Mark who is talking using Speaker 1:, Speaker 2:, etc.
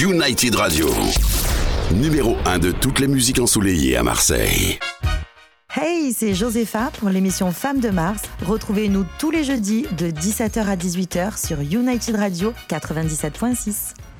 Speaker 1: United Radio. Numéro 1 de toutes les musiques ensoleillées à Marseille.
Speaker 2: Hey, c'est Josépha pour l'émission Femmes de Mars. Retrouvez-nous tous les jeudis de 17h à 18h sur United Radio 97.6.